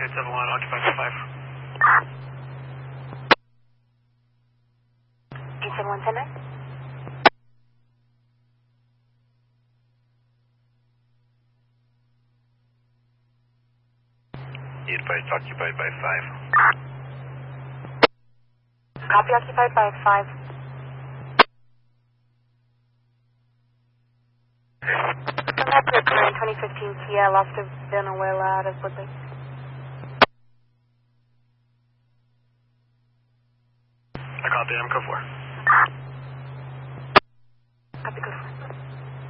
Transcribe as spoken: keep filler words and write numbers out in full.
eight seven one, occupied by five. eight seven one, ten nine. Advised occupied by five. Copy, occupied by five. Come back to the current twenty fifteen T L Officer Venezuela out of Woodley. I copy, M C O four.